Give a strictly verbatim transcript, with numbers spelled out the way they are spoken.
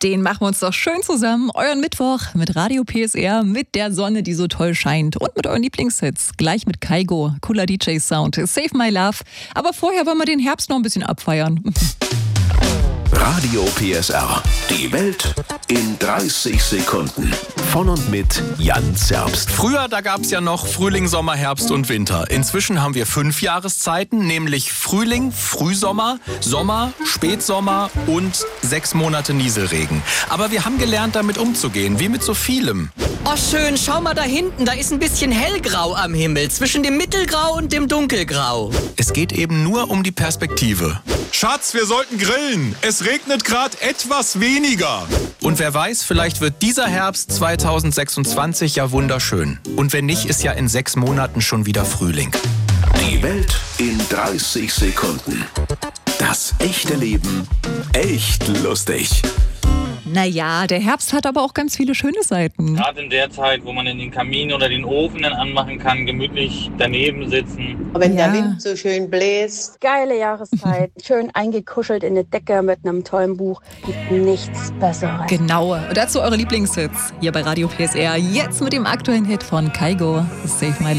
Den machen wir uns doch schön zusammen. Euren Mittwoch mit Radio P S R, mit der Sonne, die so toll scheint und mit euren Lieblingshits. Gleich mit Kaigo, cooler D J-Sound, Save My Love. Aber vorher wollen wir den Herbst noch ein bisschen abfeiern. Radio P S R. Die Welt in dreißig Sekunden. Von und mit Jan Zerbst. Früher, da gab es ja noch Frühling, Sommer, Herbst und Winter. Inzwischen haben wir fünf Jahreszeiten, nämlich Frühling, Frühsommer, Sommer, Spätsommer und sechs Monate Nieselregen. Aber wir haben gelernt, damit umzugehen, wie mit so vielem. Oh schön, schau mal da hinten, da ist ein bisschen hellgrau am Himmel, zwischen dem Mittelgrau und dem Dunkelgrau. Es geht eben nur um die Perspektive. Schatz, wir sollten grillen. Es regnet gerade etwas weniger. Und wer weiß, vielleicht wird dieser Herbst zweitausendsechsundzwanzig ja wunderschön. Und wenn nicht, ist ja in sechs Monaten schon wieder Frühling. Die Welt in dreißig Sekunden. Das echte Leben echt lustig. Naja, der Herbst hat aber auch ganz viele schöne Seiten. Gerade in der Zeit, wo man in den Kamin oder den Ofen dann anmachen kann, gemütlich daneben sitzen. Wenn Ja. der Wind so schön bläst. Geile Jahreszeit. Schön eingekuschelt in eine Decke mit einem tollen Buch. Gibt nichts Besseres. Genau. Und dazu eure Lieblingshits hier bei Radio P S R. Jetzt mit dem aktuellen Hit von Kaigo, Save My